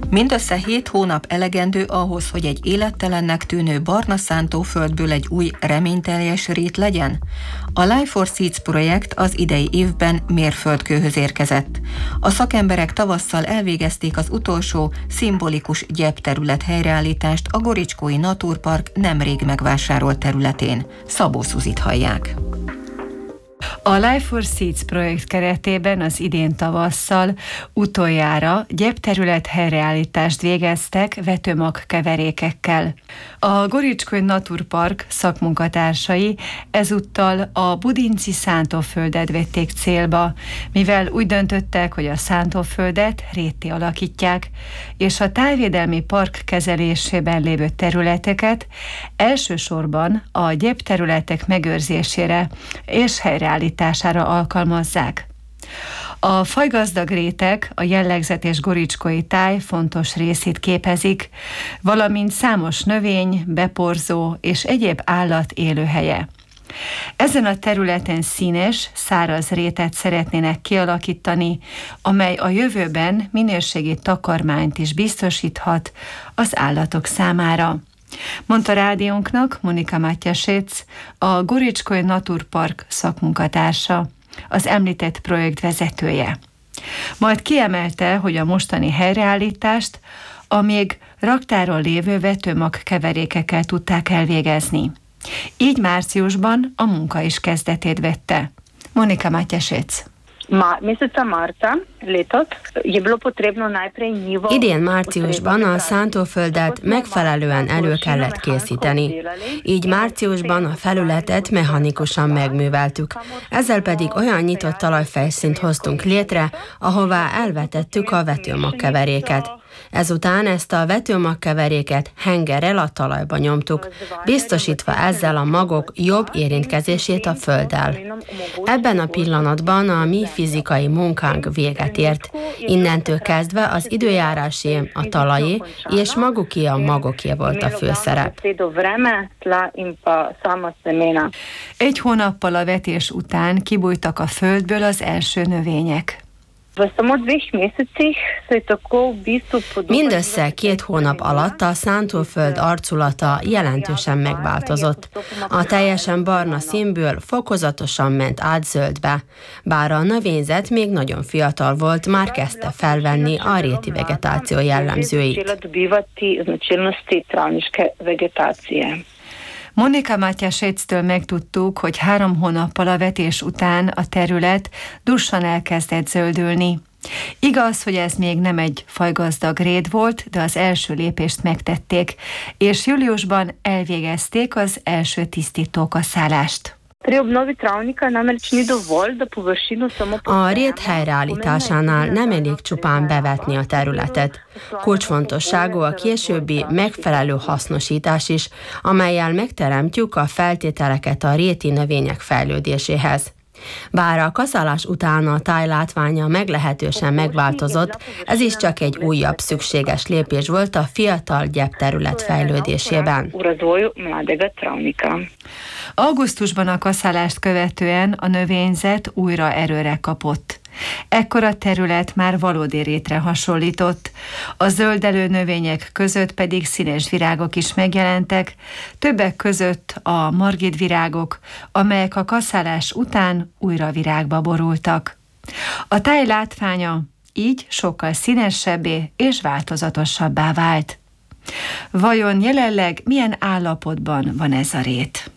Mindössze 7 hónap elegendő ahhoz, hogy egy élettelennek tűnő barna szántóföldből egy új reményteljes rét legyen? A Life for Seeds projekt az idei évben mérföldkőhöz érkezett. A szakemberek tavasszal elvégezték az utolsó szimbolikus gyepterület helyreállítást a Goricskói Naturpark nemrég megvásárolt területén. Szabó Szuzit hallják. A Life for Seeds projekt keretében az idén tavasszal utoljára gyepterület helyreállítást végeztek vetőmag keverékekkel. A Goricskói Naturpark szakmunkatársai ezúttal a budinci szántóföldet vették célba, mivel úgy döntöttek, hogy a szántóföldet rétté alakítják, és a tájvédelmi park kezelésében lévő területeket elsősorban a gyepterületek megőrzésére és helyreállítására alkalmazzák. A fajgazdag rétek a jellegzetes goricskói táj fontos részét képezik, valamint számos növény, beporzó és egyéb állat élőhelye. Ezen a területen színes, száraz rétet szeretnének kialakítani, amely a jövőben minőségi takarmányt is biztosíthat az állatok számára, mondta rádiónknak Monika Matyasec, a Goricskói Naturpark szakmunkatársa, az említett projekt vezetője. Majd kiemelte, hogy a mostani helyreállítást a még raktáron lévő vetőmag keverékekkel tudták elvégezni. Így márciusban a munka is kezdetét vette. Monika Matyasec. Idén márciusban a szántóföldet megfelelően elő kellett készíteni. Így márciusban a felületet mechanikusan megműveltük. Ezzel pedig olyan nyitott talajfelszínt hoztunk létre, ahová elvetettük a vetőmagkeveréket. Ezután ezt a vetőmagkeveréket hengerrel a talajba nyomtuk, biztosítva ezzel a magok jobb érintkezését a földdel. Ebben a pillanatban a mi fizikai munkánk véget ért. Innentől kezdve az időjárásé, a talajé és maguké a magoké volt a főszerep. Egy hónappal a vetés után kibújtak a földből az első növények. Mindössze 2 hónap alatt a szántóföld arculata jelentősen megváltozott. A teljesen barna színből fokozatosan ment át zöldbe. Bár a növényzet még nagyon fiatal volt, már kezdte felvenni a réti vegetáció jellemzőit. Monika Matyasectől megtudtuk, hogy 3 hónappal a vetés után a terület dussan elkezdett zöldülni. Igaz, hogy ez még nem egy fajgazdag rét volt, de az első lépést megtették, és júliusban elvégezték az első tisztítókaszálást. A rét helyreállításánál nem elég csupán bevetni a területet. Kulcsfontosságú a későbbi megfelelő hasznosítás is, amellyel megteremtjük a feltételeket a réti növények fejlődéséhez. Bár a kaszálás után a táj látványa meglehetősen megváltozott, ez is csak egy újabb szükséges lépés volt a fiatal gyepterület fejlődésében. Augusztusban a kaszálást követően a növényzet újra erőre kapott. Ekkor a terület már valódi rétre hasonlított, a zöldelő növények között pedig színes virágok is megjelentek, többek között a margitvirágok, amelyek a kaszálás után újra virágba borultak. A táj látványa így sokkal színesebbé és változatosabbá vált. Vajon jelenleg milyen állapotban van ez a rét?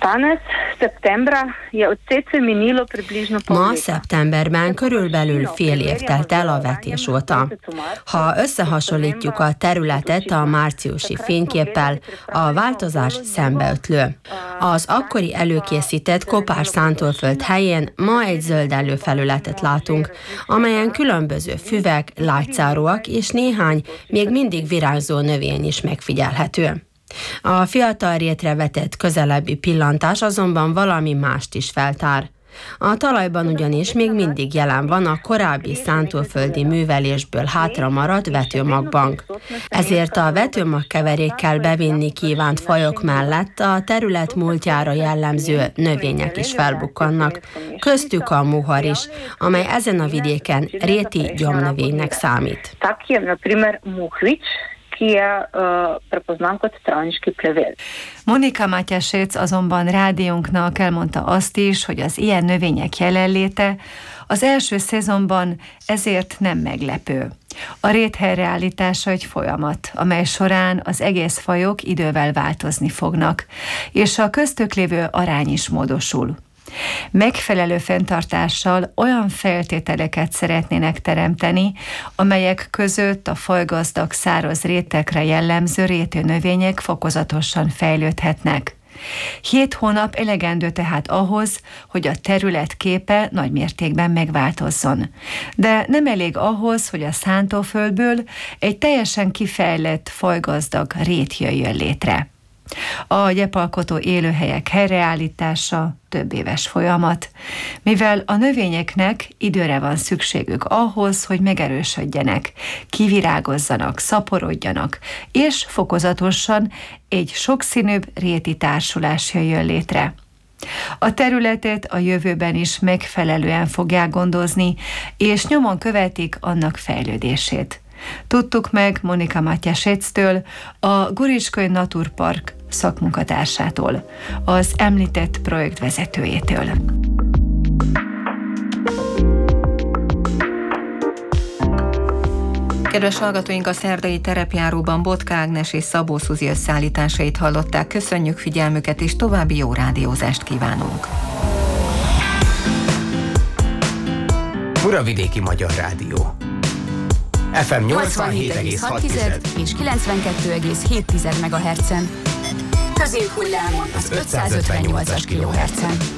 Ma szeptemberben körülbelül fél év telt el a vetés óta. Ha összehasonlítjuk a területet a márciusi fényképpel, a változás szembeötlő. Az akkori előkészített kopár szántóföld helyén ma egy zöldelő felületet látunk, amelyen különböző füvek, lágyszáróak és néhány még mindig virágzó növény is megfigyelhető. A fiatal rétre vetett közelebbi pillantás azonban valami mást is feltár. A talajban ugyanis még mindig jelen van a korábbi szántóföldi művelésből hátra maradt vetőmagbank. Ezért a vetőmagkeverékkel bevinni kívánt fajok mellett a terület múltjára jellemző növények is felbukkannak, köztük a muhar is, amely ezen a vidéken réti gyomnövénynek számít. Monika Matyasec azonban rádiónknak elmondta azt is, hogy az ilyen növények jelenléte az első szezonban ezért nem meglepő. A rét helyreállítása egy folyamat, amely során az egész fajok idővel változni fognak, és a köztük lévő arány is módosul. Megfelelő fenntartással olyan feltételeket szeretnének teremteni, amelyek között a fajgazdag száraz rétekre jellemző rétőnövények fokozatosan fejlődhetnek. 7 hónap elegendő tehát ahhoz, hogy a terület képe nagymértékben megváltozzon. De nem elég ahhoz, hogy a szántóföldből egy teljesen kifejlett fajgazdag rét jöjjön létre. A gyepalkotó élőhelyek helyreállítása több éves folyamat, mivel a növényeknek időre van szükségük ahhoz, hogy megerősödjenek, kivirágozzanak, szaporodjanak, és fokozatosan egy sokszínűbb réti társulás jöjjön létre. A területet a jövőben is megfelelően fogják gondozni, és nyomon követik annak fejlődését. Tudtuk meg Monika Matyasectől, a Guricskói Naturpark szakmunkatársától, az említett projektvezetőjétől. Kedves hallgatóink, a szerdai terepjáróban Botka Ágnes és Szabó Szuzi összeállításait hallották. Köszönjük figyelmüket, és további jó rádiózást kívánunk! Muravidéki Magyar Rádió FM 87,6 és 92,7 MHz-en. Középhullám az 558-as kHz-en.